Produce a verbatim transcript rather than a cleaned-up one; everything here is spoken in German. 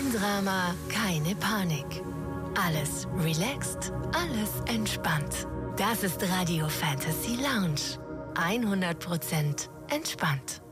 Kein Drama, keine Panik. Alles relaxed, alles entspannt. Das ist Radio Fantasy Lounge. hundert Prozent entspannt.